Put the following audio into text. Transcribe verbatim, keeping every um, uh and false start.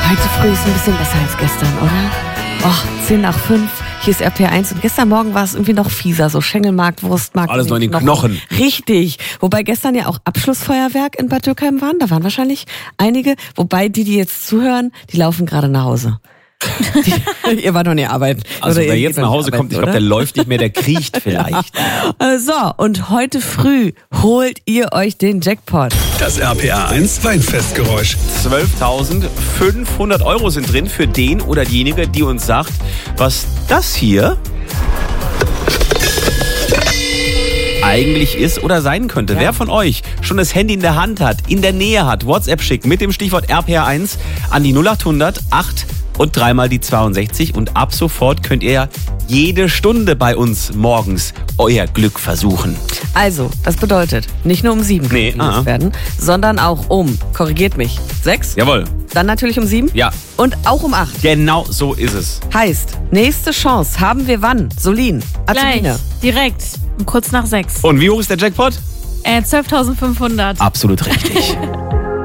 Heute früh ist ein bisschen besser als gestern, oder? Oh, zehn nach fünf, hier ist R P R eins und gestern Morgen war es irgendwie noch fieser, so Schengelmarkt, Wurstmarkt. Alles noch in den Knochen. Richtig. Wobei gestern ja auch Abschlussfeuerwerk in Bad Dürkheim waren, da waren wahrscheinlich einige. Wobei die, die jetzt zuhören, die laufen gerade nach Hause. Die, ihr wart noch nicht arbeiten. Also oder wer jetzt nach Hause kommt, ich glaube, der läuft nicht mehr, der kriecht vielleicht. Ja. So, und heute früh holt ihr euch den Jackpot. Das R P R eins Weinfestgeräusch. zwölftausendfünfhundert Euro sind drin für den oder diejenige, die uns sagt, was das hier eigentlich ist oder sein könnte. Ja. Wer von euch schon das Handy in der Hand hat, in der Nähe hat, WhatsApp schickt mit dem Stichwort R P R eins an die null acht hundert acht und dreimal die zweiundsechzig und ab sofort könnt ihr jede Stunde bei uns morgens euer Glück versuchen. Also, das bedeutet, nicht nur um sieben nee, gelöst werden, sondern auch um, korrigiert mich, sechs? Jawohl. Dann natürlich um sieben? Ja. Und auch um acht? Genau so ist es. Heißt, nächste Chance haben wir wann? Solin, Azuline. Gleich, direkt, kurz nach sechs. Und wie hoch ist der Jackpot? Äh, zwölftausendfünfhundert. Absolut richtig.